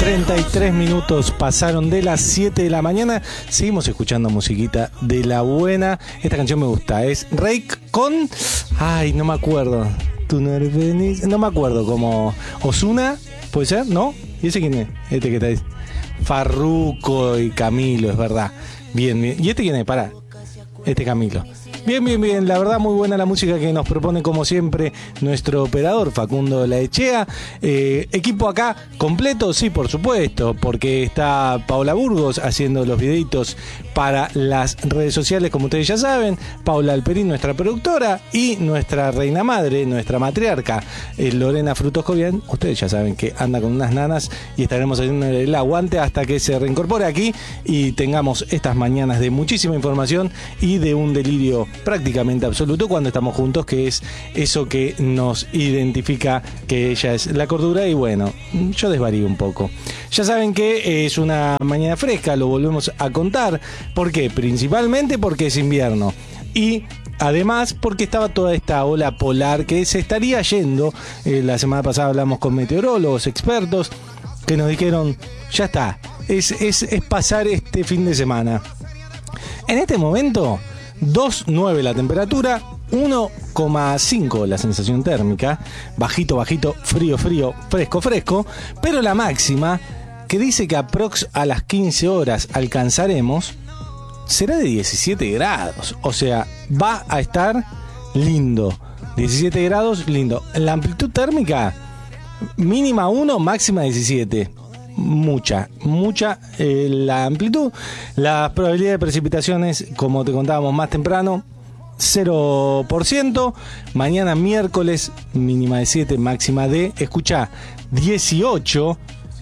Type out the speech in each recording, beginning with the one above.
33 minutos pasaron de las 7 de la mañana. Seguimos escuchando musiquita de la buena. Esta canción me gusta. Es Rake con... Ay, no me acuerdo. Tú no eres feliz. No me acuerdo. Como Ozuna, ¿puede ser? ¿No? ¿Y ese quién es? Este que está ahí. Farruko y Camilo, es verdad. Bien, bien. ¿Y este quién es? Pará. Este Camilo. Bien, bien, bien. La verdad, muy buena la música que nos propone, como siempre, nuestro operador Facundo Laechea. Equipo acá completo, sí, por supuesto, porque está Paula Burgos haciendo los videitos para las redes sociales, como ustedes ya saben. Paula Alperín, nuestra productora, y nuestra reina madre, nuestra matriarca, Lorena Frutos Cobian. Ustedes ya saben que anda con unas nanas y estaremos haciendo el aguante hasta que se reincorpore aquí y tengamos estas mañanas de muchísima información y de un delirio prácticamente absoluto cuando estamos juntos, que es eso que nos identifica, que ella es la cordura. Y bueno, yo desvarío un poco. Ya saben que es una mañana fresca, lo volvemos a contar. ¿Por qué? Principalmente porque es invierno y además porque estaba toda esta ola polar que se estaría yendo. La semana pasada hablamos con meteorólogos, expertos, que nos dijeron, ya está, es pasar este fin de semana. En este momento 2,9 la temperatura, 1,5 la sensación térmica, bajito, bajito, frío, frío, fresco, fresco, pero la máxima, que dice que aprox a las 15 horas alcanzaremos, será de 17 grados, o sea, va a estar lindo, 17 grados, lindo. La amplitud térmica, mínima 1, máxima 17. Mucha la amplitud. La probabilidad de precipitaciones, como te contábamos más temprano, 0%. Mañana miércoles, mínima de 7, máxima de, escucha, 18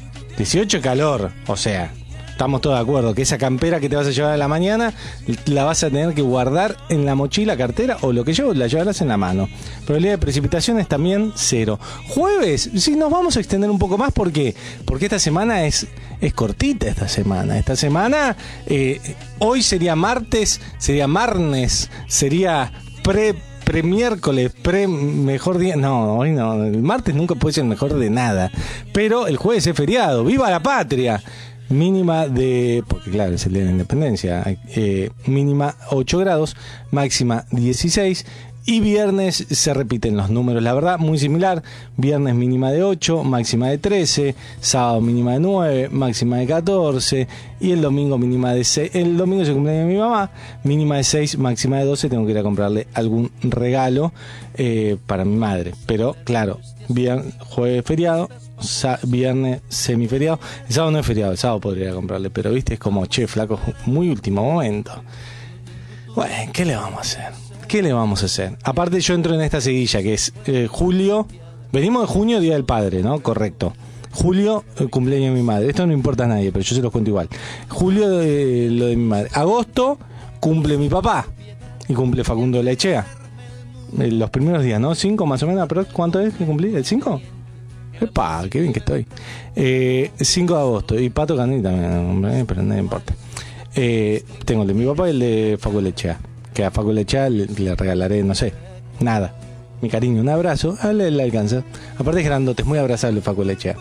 calor, o sea, estamos todos de acuerdo que esa campera que te vas a llevar a la mañana la vas a tener que guardar en la mochila, cartera o lo que llevo, la llevarás en la mano. Probabilidad de precipitaciones también 0. Jueves, sí, nos vamos a extender un poco más. ¿Por qué? Porque esta semana es cortita esta semana. Esta semana, hoy sería martes, sería marnes, sería pre-miércoles, mejor día. No, hoy no. El martes nunca puede ser el mejor de nada. Pero el jueves es feriado. ¡Viva la patria! Mínima de, porque claro, es el día de la independencia, mínima 8 grados, máxima 16. Y viernes se repiten los números, la verdad, muy similar. Viernes mínima de 8, máxima de 13. Sábado mínima de 9, máxima de 14. Y el domingo mínima de 6. El domingo es el cumpleaños de mi mamá, mínima de 6, máxima de 12. Tengo que ir a comprarle algún regalo para mi madre. Pero claro, jueves feriado, viernes semiferiado. El sábado no es feriado, el sábado podría comprarle, pero viste, es como, che, flaco, muy último momento. Bueno, ¿qué le vamos a hacer? ¿Qué le vamos a hacer? Aparte yo entro en esta seguilla que es julio, venimos de junio, Día del Padre, ¿no? Correcto. Julio, el cumpleaños de mi madre. Esto no importa a nadie, pero yo se los cuento igual. Julio, lo de mi madre. Agosto, cumple mi papá y cumple Facundo Laechea. Los primeros días, ¿no? 5 más o menos, pero ¿cuánto es que cumplí? ¿El 5? ¡Epa! ¡Qué bien que estoy! 5 de agosto. Y Pato Candí también, pero no importa. Tengo el de mi papá y el de Facundo Laechea. Que a Facu Lechea le regalaré, no sé, nada. Mi cariño, un abrazo, le alcanza. Aparte es grandote, es muy abrazable Facu Lechea.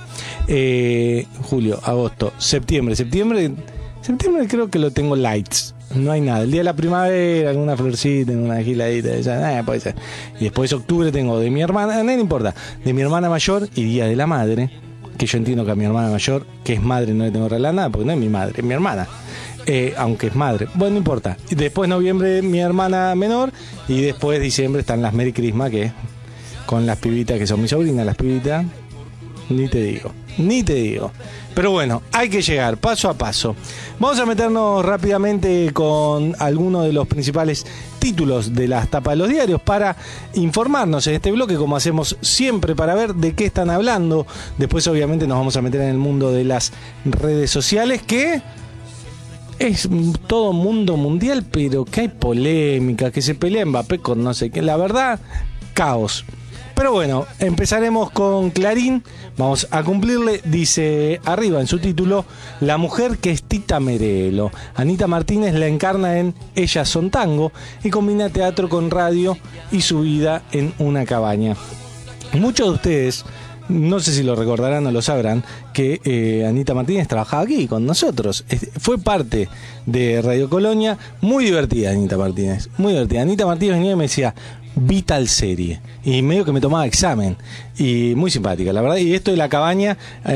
Julio, agosto, septiembre creo que lo tengo lights. No hay nada. El día de la primavera, alguna florcita, una giladita, esa, puede ser. Y después octubre tengo de mi hermana, no importa, de mi hermana mayor y Día de la Madre. Que yo entiendo que a mi hermana mayor, que es madre, no le tengo que regalar nada, porque no es mi madre, es mi hermana. Aunque es madre, bueno, no importa. Y después noviembre mi hermana menor y después diciembre están las Merry Christmas, que con las pibitas que son mis sobrinas, las pibitas, ni te digo. Pero bueno, hay que llegar paso a paso. Vamos a meternos rápidamente con algunos de los principales títulos de las tapas de los diarios para informarnos en este bloque, como hacemos siempre, para ver de qué están hablando. Después obviamente nos vamos a meter en el mundo de las redes sociales, que es todo mundo mundial, pero que hay polémica, que se pelea Mbappé con no sé qué. La verdad, caos. Pero bueno, empezaremos con Clarín. Vamos a cumplirle, dice arriba en su título, la mujer que es Tita Merelo. Anita Martínez la encarna en Ellas son tango y combina teatro con radio y su vida en una cabaña. Muchos de ustedes no sé si lo recordarán o lo sabrán, que Anita Martínez trabajaba aquí con nosotros. Fue parte de Radio Colonia. Muy divertida Anita Martínez, muy divertida. Anita Martínez venía y me decía, vi tal serie, y medio que me tomaba examen, y muy simpática, la verdad. Y esto de la cabaña,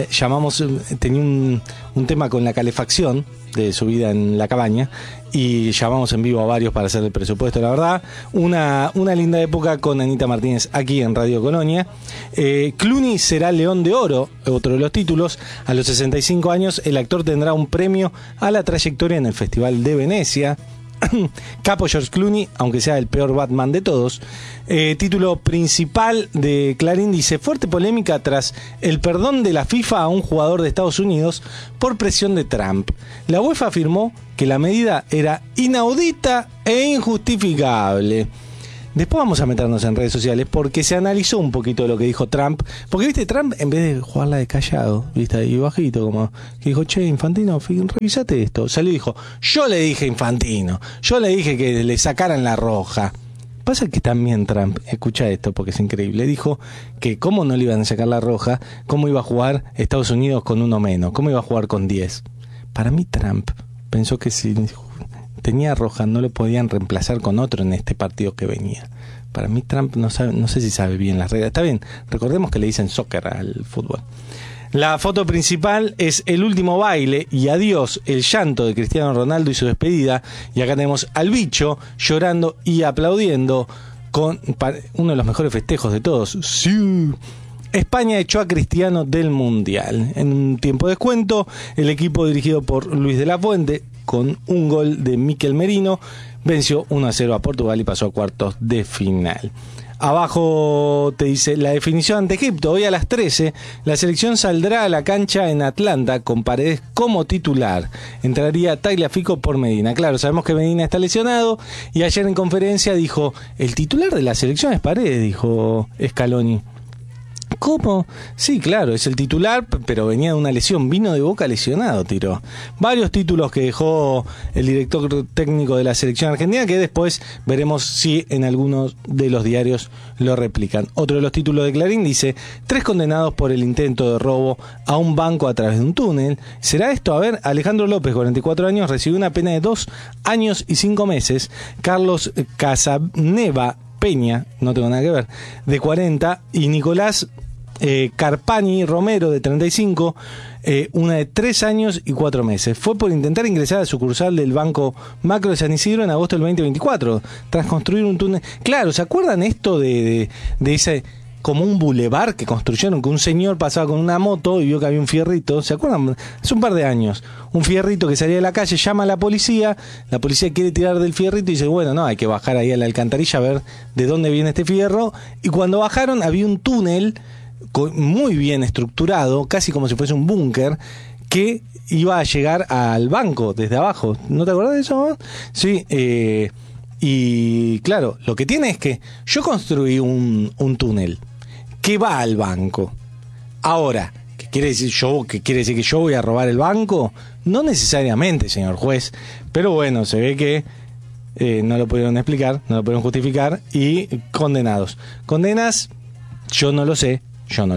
tenía un tema con la calefacción de su vida en la cabaña, y llamamos en vivo a varios para hacer el presupuesto. La verdad, una linda época con Anita Martínez aquí en Radio Colonia. Clooney será León de Oro, otro de los títulos. A los 65 años el actor tendrá un premio a la trayectoria en el Festival de Venecia. Capo George Clooney, aunque sea el peor Batman de todos. Título principal de Clarín dice: fuerte polémica tras el perdón de la FIFA a un jugador de Estados Unidos por presión de Trump. La UEFA afirmó que la medida era inaudita e injustificable. Después vamos a meternos en redes sociales porque se analizó un poquito lo que dijo Trump. Porque, viste, Trump, en vez de jugarla de callado, viste, y bajito, como que dijo, che, Infantino, revisate esto. Salió y dijo, yo le dije Infantino, yo le dije que le sacaran la roja. Pasa que también Trump, escucha esto porque es increíble, dijo que cómo no le iban a sacar la roja, cómo iba a jugar Estados Unidos con uno menos, cómo iba a jugar con 10. Para mí Trump pensó que si tenía roja no lo podían reemplazar con otro en este partido que venía. Para mí Trump no sé si sabe bien las reglas. Está bien, recordemos que le dicen soccer al fútbol. La foto principal es el último baile y adiós, el llanto de Cristiano Ronaldo y su despedida. Y acá tenemos al bicho llorando y aplaudiendo con uno de los mejores festejos de todos. ¡Sí! España echó a Cristiano del Mundial. En un tiempo de descuento, el equipo dirigido por Luis de la Fuente, con un gol de Mikel Merino, venció 1-0 a Portugal y pasó a cuartos de final. Abajo te dice la definición ante Egipto. Hoy a las 13 la selección saldrá a la cancha en Atlanta con Paredes como titular. Entraría Tagliafico por Medina. Claro, sabemos que Medina está lesionado y ayer en conferencia dijo, el titular de la selección es Paredes, dijo Scaloni. ¿Cómo? Sí, claro, es el titular, pero venía de una lesión, vino de Boca lesionado, tiró. Varios títulos que dejó el director técnico de la selección argentina, que después veremos si en algunos de los diarios lo replican. Otro de los títulos de Clarín dice, 3 condenados por el intento de robo a un banco a través de un túnel. ¿Será esto? A ver, Alejandro López, 44 años, recibió una pena de 2 años y 5 meses. Carlos Casaneva Peña, no tengo nada que ver, de 40, y Nicolás Carpani Romero, de 35, una de 3 años y 4 meses. Fue por intentar ingresar a la sucursal del Banco Macro de San Isidro en agosto del 2024, tras construir un túnel. Claro, ¿se acuerdan esto de ese, como un bulevar que construyeron, que un señor pasaba con una moto y vio que había un fierrito? ¿Se acuerdan? Hace un par de años, un fierrito que salía de la calle, llama a la policía quiere tirar del fierrito y dice, bueno, no, hay que bajar ahí a la alcantarilla a ver de dónde viene este fierro. Y cuando bajaron había un túnel muy bien estructurado, casi como si fuese un búnker, que iba a llegar al banco desde abajo. ¿No te acordás de eso? Sí, y claro, lo que tiene es que yo construí un túnel que va al banco. Ahora, ¿qué quiere decir que yo voy a robar el banco? No necesariamente, señor juez, pero bueno, se ve que no lo pudieron explicar, no lo pudieron justificar y condenados. Condenas, yo no lo sé,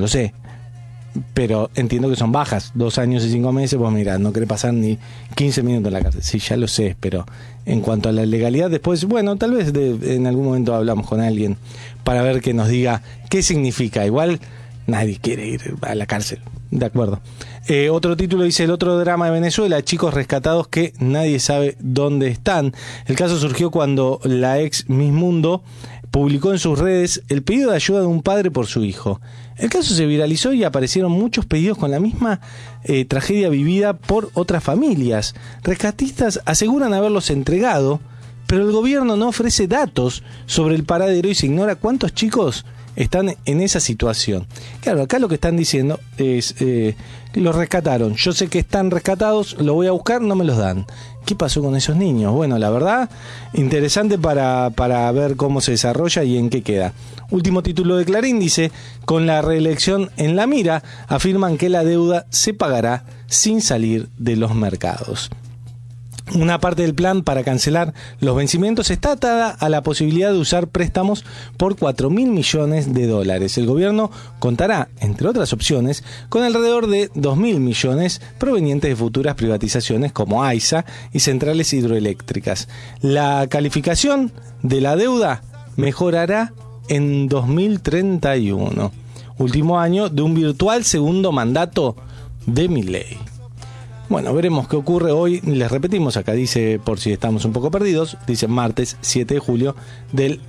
pero entiendo que son bajas, 2 años y 5 meses, pues mira, no quiere pasar ni 15 minutos en la cárcel. Sí, ya lo sé, pero en cuanto a la legalidad, después, bueno, tal vez en algún momento hablamos con alguien para ver que nos diga qué significa. Igual nadie quiere ir a la cárcel, de acuerdo. Otro título dice, el otro drama de Venezuela, chicos rescatados que nadie sabe dónde están. El caso surgió cuando la ex Miss Mundo publicó en sus redes el pedido de ayuda de un padre por su hijo. El caso se viralizó y aparecieron muchos pedidos con la misma tragedia vivida por otras familias. Rescatistas aseguran haberlos entregado, pero el gobierno no ofrece datos sobre el paradero y se ignora cuántos chicos están en esa situación. Claro, acá lo que están diciendo es que los rescataron. Yo sé que están rescatados, lo voy a buscar, no me los dan. ¿Qué pasó con esos niños? Bueno, la verdad, interesante para ver cómo se desarrolla y en qué queda. Último título de Clarín dice, con la reelección en la mira, afirman que la deuda se pagará sin salir de los mercados. Una parte del plan para cancelar los vencimientos está atada a la posibilidad de usar préstamos por 4.000 millones de dólares. El gobierno contará, entre otras opciones, con alrededor de 2.000 millones provenientes de futuras privatizaciones como AISA y centrales hidroeléctricas. La calificación de la deuda mejorará en 2031, último año de un virtual segundo mandato de Milei. Bueno, veremos qué ocurre hoy. Les repetimos, acá dice, por si estamos un poco perdidos, dice martes 7 de julio del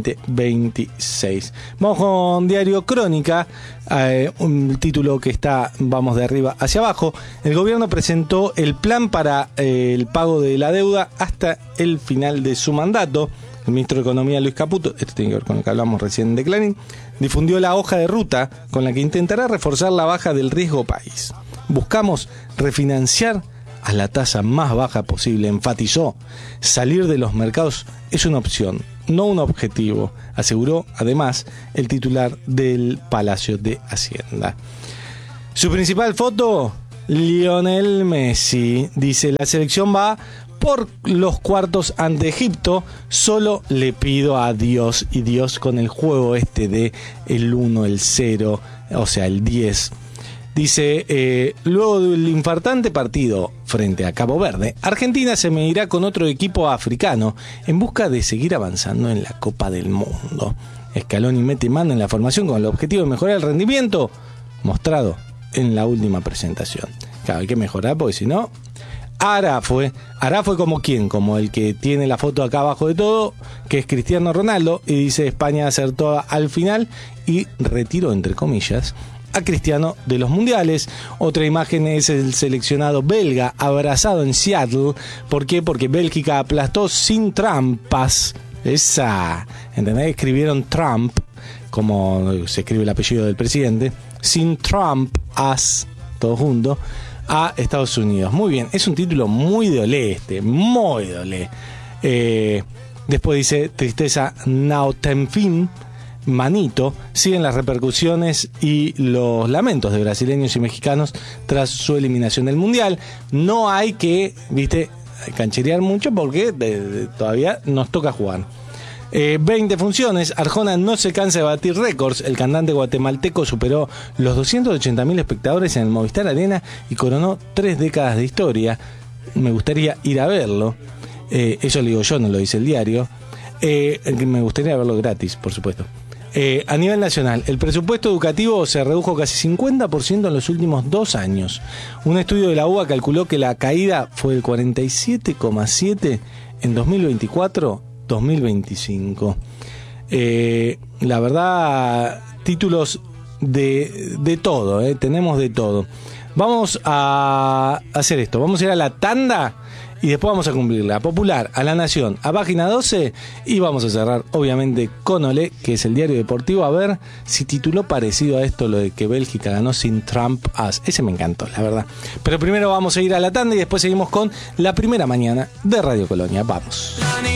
2026. Vamos con Diario Crónica, un título que está, vamos de arriba hacia abajo. El gobierno presentó el plan para el pago de la deuda hasta el final de su mandato. El ministro de Economía, Luis Caputo, esto tiene que ver con lo que hablamos recién de Clarín, difundió la hoja de ruta con la que intentará reforzar la baja del riesgo país. Buscamos refinanciar a la tasa más baja posible, enfatizó. Salir de los mercados es una opción, no un objetivo, aseguró además el titular del Palacio de Hacienda. Su principal foto, Lionel Messi, dice: la selección va por los cuartos ante Egipto, solo le pido a Dios, y Dios con el juego este de el 1, el 0, o sea el 10. Dice, luego del infartante partido frente a Cabo Verde, Argentina se medirá con otro equipo africano en busca de seguir avanzando en la Copa del Mundo. Scaloni mete mano en la formación con el objetivo de mejorar el rendimiento mostrado en la última presentación. Claro, hay que mejorar porque si no... Ara fue como quién, como el que tiene la foto acá abajo de todo, que es Cristiano Ronaldo, y dice España acertó al final y retiró, entre comillas, a Cristiano de los mundiales. Otra imagen es el seleccionado belga abrazado en Seattle. ¿Por qué? Porque Bélgica aplastó sin trampas. Esa, ¿entendés? Escribieron Trump, como se escribe el apellido del presidente, sin Trump as, todo junto, a Estados Unidos. Muy bien, es un título muy de olé muy de olé. Después dice, tristeza Nautenfin, manito, siguen las repercusiones y los lamentos de brasileños y mexicanos tras su eliminación del Mundial. No hay que, cancherear mucho porque todavía nos toca jugar. 20 funciones, Arjona no se cansa de batir récords. El cantante guatemalteco superó los 280.000 espectadores en el Movistar Arena y coronó 3 décadas de historia. Me gustaría ir a verlo. Eso lo digo yo, no lo dice el diario. Me gustaría verlo gratis, por supuesto. A nivel nacional, el presupuesto educativo se redujo casi 50% en los últimos 2 años. Un estudio de la UBA calculó que la caída fue del 47,7% en 2024-2025. La verdad, títulos de todo, tenemos de todo. Vamos a hacer esto, vamos a ir a la tanda y después vamos a cumplirla. Popular, a La Nación, a Página 12, y vamos a cerrar obviamente con Olé, que es el diario deportivo, a ver si tituló parecido a esto lo de que Bélgica ganó sin Trump as. Ese me encantó, la verdad. Pero primero vamos a ir a la tanda y después seguimos con la primera mañana de Radio Colonia. Vamos.